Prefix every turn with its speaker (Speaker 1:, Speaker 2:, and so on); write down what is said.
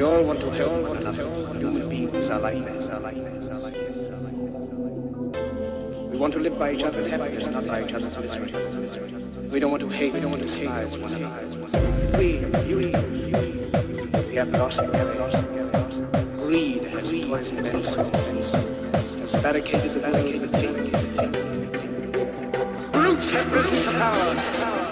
Speaker 1: all want to help one another. Human beings are like that. We want to live by each other's happiness, not by each other's misery. We don't want to hate, we don't want to despise one another. We have lost. Greed has poisoned men's souls, has barricaded the world with hate. Brutes have risen to power.